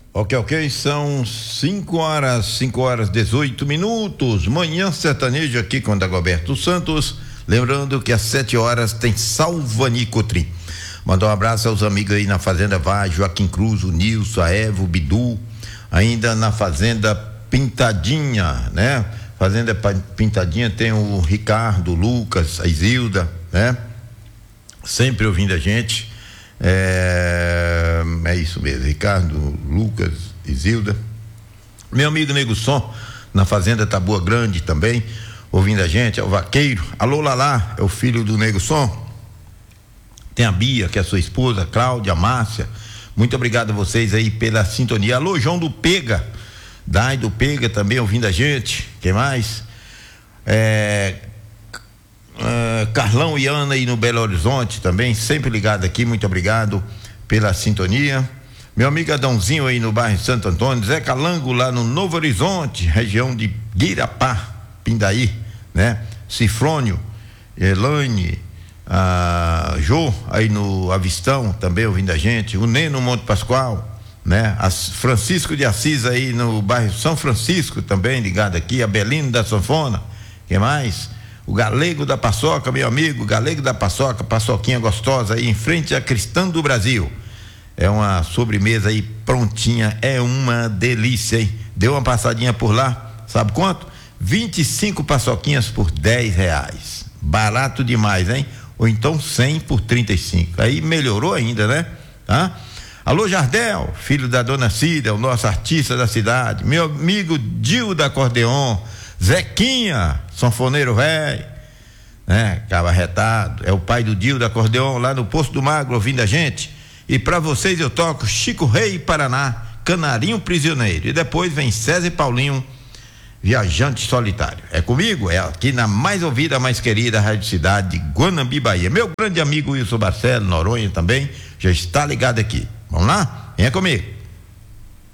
Ok, são 5 horas 18 minutos, manhã sertanejo aqui com Dagoberto Santos, lembrando que às 7 horas tem Salvani Cotrim. Mandar um abraço aos amigos aí na Fazenda Vaz, Joaquim Cruz, o Nilson, a Evo, o Bidu, ainda na Fazenda Pintadinha, né? Fazenda Pintadinha tem o Ricardo, o Lucas, a Isilda, né? Sempre ouvindo a gente. É isso mesmo, Ricardo, Lucas, Isilda, meu amigo Nego Som na Fazenda Taboa Grande também ouvindo a gente, é o Vaqueiro, alô Lalá, é o filho do Nego Som, tem a Bia, que é a sua esposa, a Cláudia, a Márcia, muito obrigado a vocês aí pela sintonia. Alô João do Pega, Dai do Pega também ouvindo a gente, quem mais? Carlão e Ana aí no Belo Horizonte também, sempre ligado aqui, muito obrigado pela sintonia. Meu amigo Adãozinho aí no bairro Santo Antônio, Zé Calango lá no Novo Horizonte, região de Guirapá, Pindaí, né? Cifrônio, Elaine, Jô aí no Avistão também ouvindo a gente, o Neno Monte Pascoal, né? Francisco de Assis aí no bairro São Francisco também ligado aqui, a Belino da Sanfona, quem mais? O Galego da Paçoca, meu amigo, Galego da Paçoca, paçoquinha gostosa aí em frente à Cristã do Brasil. É uma sobremesa aí prontinha, é uma delícia, hein? Deu uma passadinha por lá, sabe quanto? 25 paçoquinhas por R$10. Barato demais, hein? Ou então 100 por 35. Aí melhorou ainda, né? Tá? Alô Jardel, filho da dona Cida, o nosso artista da cidade. Meu amigo Dil da Acordeon, Zequinha, sanfoneiro velho, né? Cabarretado, é o pai do Dio da Acordeon lá no Poço do Magro ouvindo a gente. E para vocês eu toco Chico Rei Paraná, Canarinho Prisioneiro, e depois vem César e Paulinho, Viajante Solitário. É comigo, é aqui na mais ouvida, mais querida Rádio Cidade de Guanambi, Bahia. Meu grande amigo Wilson Barcelo, Noronha também, já está ligado aqui. Vamos lá? Venha comigo.